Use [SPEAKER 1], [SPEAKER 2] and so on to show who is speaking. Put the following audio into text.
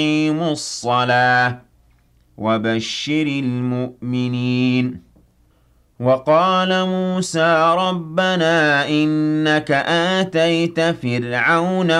[SPEAKER 1] وأقيموا الصلاة وبشر المؤمنين وقال موسى ربنا إنك آتيت فرعون